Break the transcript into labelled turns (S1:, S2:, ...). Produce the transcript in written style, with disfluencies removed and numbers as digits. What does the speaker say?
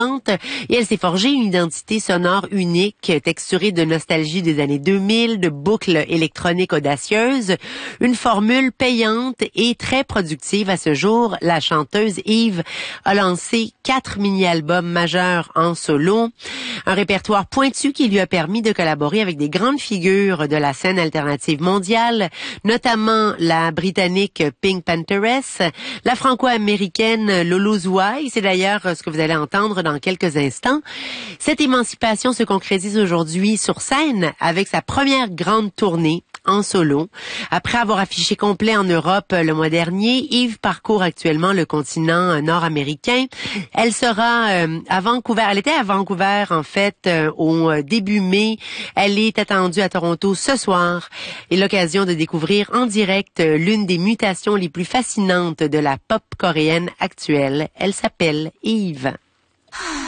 S1: et elle s'est forgée une identité sonore unique, texturée de nostalgie des années 2000, de boucles électroniques audacieuses, une formule payante et très productive à ce jour. La chanteuse Yves a lancé 4 mini-albums majeurs en solo, un répertoire pointu qui lui a permis de collaborer avec des grandes figures de la scène alternative mondiale, notamment la britannique Pink Pantheress, la franco-américaine Lolo Zouaï. C'est d'ailleurs ce que vous allez entendre dans quelques instants. Cette émancipation se concrétise aujourd'hui sur scène avec sa première grande tournée en solo. Après avoir affiché complet en Europe le mois dernier, Yves parcourt actuellement le continent nord-américain. Elle sera à Vancouver. Elle était à Vancouver, en fait, au début mai. Elle est attendue à Toronto ce soir et l'occasion de découvrir en direct l'une des mutations les plus fascinantes de la pop coréenne actuelle. Elle s'appelle Yves.